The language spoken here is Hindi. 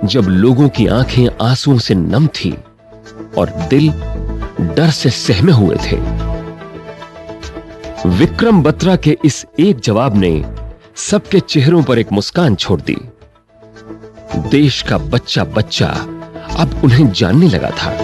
जब लोगों की आंखें आंसुओं से नम थी और दिल डर से सहमे हुए थे। विक्रम बत्रा के इस एक जवाब ने सबके चेहरों पर एक मुस्कान छोड़ दी। देश का बच्चा बच्चा अब उन्हें जानने लगा था।